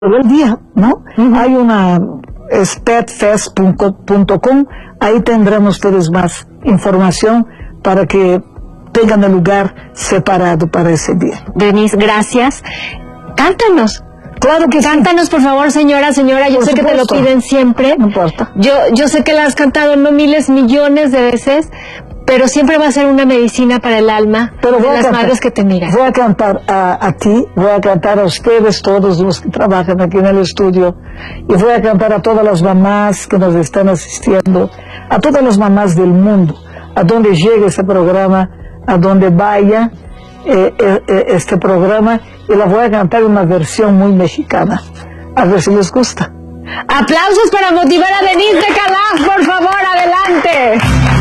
el día, ¿no? Hay una petfest.com, ahí tendrán ustedes más información para que tengan el lugar separado para ese día. Denise, gracias. Cántanos. Claro que Cántanos, por favor, señora. Yo Por sé que te lo supuesto. piden siempre. No importa. Yo sé que la has cantado no miles, millones de veces, pero siempre va a ser una medicina para el alma Pero de voy a las cantar, madres que te miran. Voy a cantar a ti, voy a cantar a ustedes, todos los que trabajan aquí en el estudio, y voy a cantar a todas las mamás que nos están asistiendo, a todas las mamás del mundo, a donde llegue este programa, a donde vaya este programa, y la voy a cantar en una versión muy mexicana. A ver si les gusta. Aplausos para motivar a Denise de Calaf, por favor, adelante.